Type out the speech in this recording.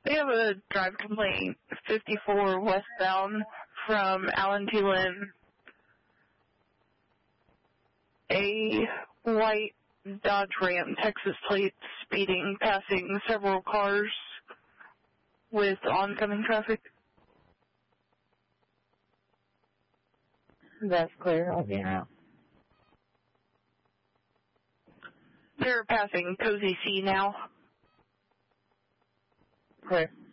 We have a drive complaint 54 westbound from Allen T. Lynn. A white Dodge Ram, Texas plate, speeding, passing several cars with oncoming traffic. That's clear. I'll be out. They're passing Cozy C now. Clear.